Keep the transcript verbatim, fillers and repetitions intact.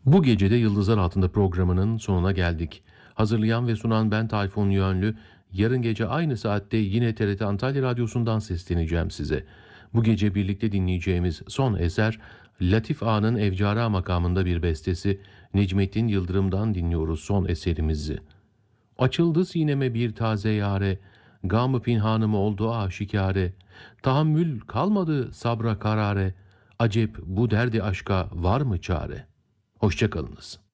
Bu gece de Yıldızlar Altında programının sonuna geldik. Hazırlayan ve sunan ben Tayfun Yönlü. Yarın gece aynı saatte yine T R T Antalya Radyosu'ndan sesleneceğim size. Bu gece birlikte dinleyeceğimiz son eser Latif Ağa'nın Evcara makamında bir bestesi Necmettin Yıldırım'dan dinliyoruz son eserimizi. Açıldı sineme bir taze yare, gam-ı pinhanım oldu aşikare, tahammül kalmadı sabra karare, acep bu derdi aşka var mı çare? Hoşça kalınız.